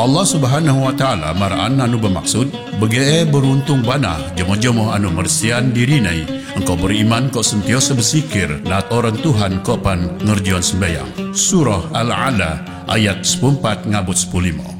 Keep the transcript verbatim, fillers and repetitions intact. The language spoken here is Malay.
Allah Subhanahu wa taala maraan anu bermaksud bege beruntung bana jemo-jemo anu mersian dirinai engkau beriman kau sentiasa bersikir nat orang Tuhan kau pan ngerjuan sembayang. Surah Al-Ala ayat sepuluh empat ngabut sepuluh lima.